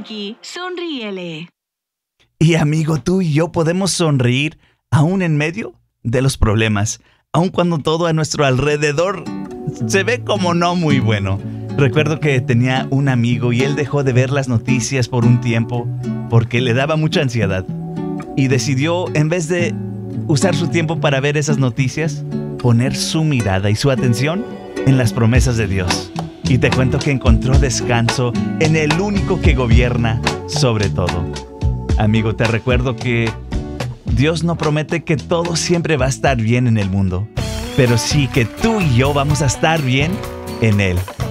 Frankie, sonríele. Y amigo, tú y yo podemos sonreír aún en medio de los problemas, aun cuando todo a nuestro alrededor se ve como no muy bueno. Recuerdo que tenía un amigo y él dejó de ver las noticias por un tiempo porque le daba mucha ansiedad. Y decidió, en vez de usar su tiempo para ver esas noticias, poner su mirada y su atención en las promesas de Dios. Y te cuento que encontró descanso en el único que gobierna sobre todo. Amigo, te recuerdo que Dios no promete que todo siempre va a estar bien en el mundo, pero sí que tú y yo vamos a estar bien en Él.